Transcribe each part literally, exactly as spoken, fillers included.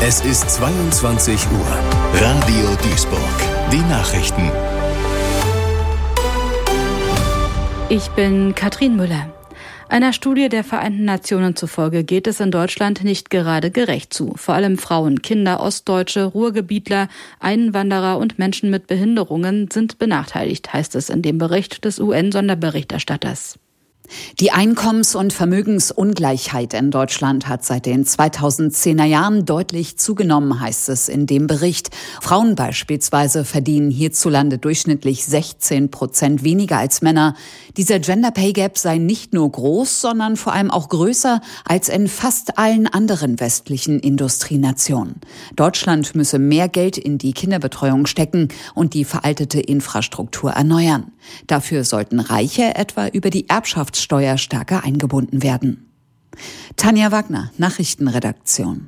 Es ist zweiundzwanzig Uhr. Radio Duisburg. Die Nachrichten. Ich bin Katrin Müller. Einer Studie der Vereinten Nationen zufolge geht es in Deutschland nicht gerade gerecht zu. Vor allem Frauen, Kinder, Ostdeutsche, Ruhrgebietler, Einwanderer und Menschen mit Behinderungen sind benachteiligt, heißt es in dem Bericht des U N-Sonderberichterstatters. Die Einkommens- und Vermögensungleichheit in Deutschland hat seit den zweitausendzehner Jahren deutlich zugenommen, heißt es in dem Bericht. Frauen beispielsweise verdienen hierzulande durchschnittlich sechzehn Prozent weniger als Männer. Dieser Gender Pay Gap sei nicht nur groß, sondern vor allem auch größer als in fast allen anderen westlichen Industrienationen. Deutschland müsse mehr Geld in die Kinderbetreuung stecken und die veraltete Infrastruktur erneuern. Dafür sollten Reiche etwa über die Erbschaftssteuer stärker eingebunden werden. Tanja Wagner, Nachrichtenredaktion.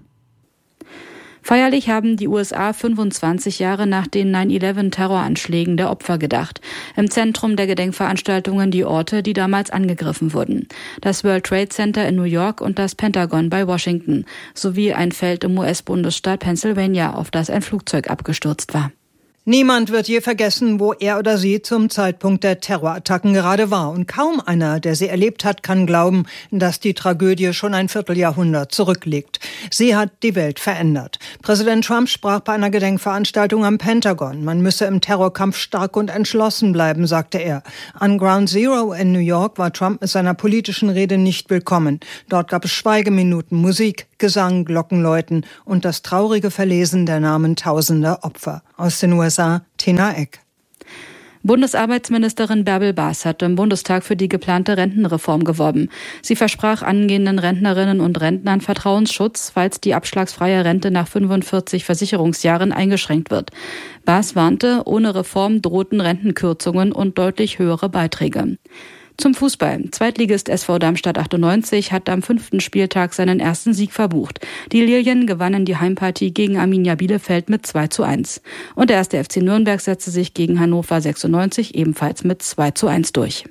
Feierlich haben die U S A fünfundzwanzig Jahre nach den neun elf Terroranschlägen der Opfer gedacht. Im Zentrum der Gedenkveranstaltungen die Orte, die damals angegriffen wurden. Das World Trade Center in New York und das Pentagon bei Washington, sowie ein Feld im U S-Bundesstaat Pennsylvania, auf das ein Flugzeug abgestürzt war. Niemand wird je vergessen, wo er oder sie zum Zeitpunkt der Terrorattacken gerade war. Und kaum einer, der sie erlebt hat, kann glauben, dass die Tragödie schon ein Vierteljahrhundert zurückliegt. Sie hat die Welt verändert. Präsident Trump sprach bei einer Gedenkveranstaltung am Pentagon. Man müsse im Terrorkampf stark und entschlossen bleiben, sagte er. An Ground Zero in New York war Trump mit seiner politischen Rede nicht willkommen. Dort gab es Schweigeminuten, Musik, Gesang, Glockenläuten und das traurige Verlesen der Namen tausender Opfer. Aus den U S A, Tina Eck. Bundesarbeitsministerin Bärbel Baas hat im Bundestag für die geplante Rentenreform geworben. Sie versprach angehenden Rentnerinnen und Rentnern Vertrauensschutz, falls die abschlagsfreie Rente nach fünfundvierzig Versicherungsjahren eingeschränkt wird. Baas warnte, ohne Reform drohten Rentenkürzungen und deutlich höhere Beiträge. Zum Fußball. Zweitligist S V Darmstadt achtundneunzig hat am fünften Spieltag seinen ersten Sieg verbucht. Die Lilien gewannen die Heimpartie gegen Arminia Bielefeld mit zwei zu eins. Und der erste F C Nürnberg setzte sich gegen Hannover sechsundneunzig ebenfalls mit zwei zu eins durch.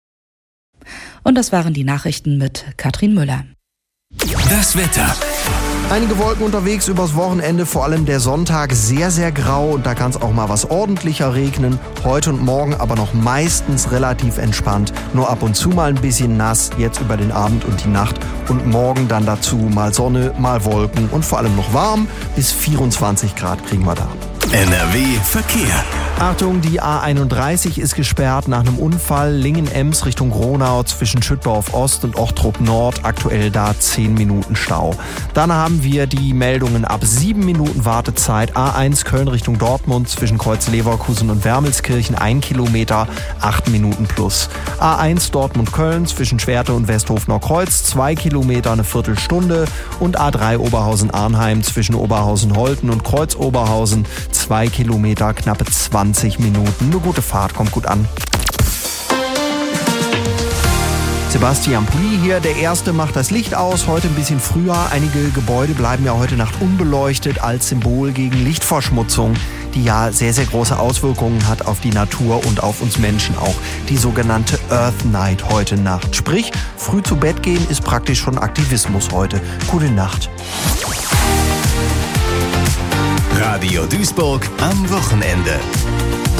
Und das waren die Nachrichten mit Katrin Müller. Das Wetter. Einige Wolken unterwegs übers Wochenende, vor allem der Sonntag sehr, sehr grau und da kann es auch mal was ordentlicher regnen. Heute und morgen aber noch meistens relativ entspannt, nur ab und zu mal ein bisschen nass, jetzt über den Abend und die Nacht und morgen dann dazu mal Sonne, mal Wolken und vor allem noch warm, bis vierundzwanzig Grad kriegen wir da. N R W Verkehr. Achtung, die A einunddreißig ist gesperrt nach einem Unfall. Lingen-Ems Richtung Gronau zwischen Schüttorf Ost und Ochtrup Nord. Aktuell da zehn Minuten Stau. Dann haben wir die Meldungen ab sieben Minuten Wartezeit. A eins Köln Richtung Dortmund zwischen Kreuz Leverkusen und Wermelskirchen ein Kilometer, acht Minuten plus. A eins Dortmund-Köln zwischen Schwerte und Westhofener-Kreuz zwei Kilometer, eine Viertelstunde. Und A drei Oberhausen-Arnheim zwischen Oberhausen-Holten und Kreuz-Oberhausen zwei Kilometer, knappe zwanzig Minuten. Eine gute Fahrt, kommt gut an. Sebastian Pulli hier, der Erste macht das Licht aus, heute ein bisschen früher. Einige Gebäude bleiben ja heute Nacht unbeleuchtet als Symbol gegen Lichtverschmutzung, die ja sehr, sehr große Auswirkungen hat auf die Natur und auf uns Menschen auch. Die sogenannte Earth Night heute Nacht. Sprich, früh zu Bett gehen ist praktisch schon Aktivismus heute. Gute Nacht. Radio Duisburg am Wochenende.